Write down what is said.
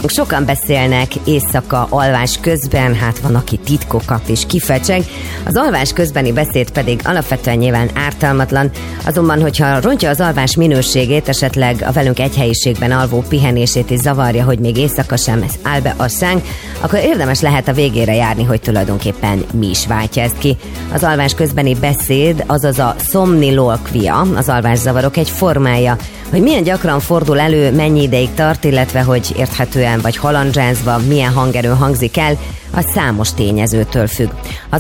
Sokan beszélnek éjszaka alvás közben, hát van, aki titkokat is kifecseg. Az alvás közbeni beszéd pedig alapvetően nyilván ártalmatlan, azonban, hogyha rontja az alvás minőségét, esetleg a velünk egy helyiségben alvó pihenését is zavarja, hogy még éjszaka sem áll be a sánk, akkor érdemes lehet a végére járni, hogy tulajdonképpen mi is váltja ezt ki. Az alvás közbeni beszéd, azaz a szomnilolkvia, az alvászavarok egy formája, hogy milyen gyakran fordul elő, mennyi ideig tart, illetve hogy érthetően vagy halandzsázva milyen hangerő hangzik el, az számos tényezőtől függ. Az